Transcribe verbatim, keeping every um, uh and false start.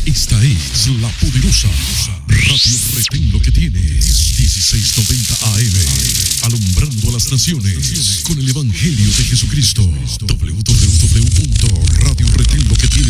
Esta es la poderosa Radio Retén Lo Que Tienes, dieciséis noventa A M, alumbrando a las naciones con el Evangelio de Jesucristo. doble u doble u doble u punto radio retén lo que tienes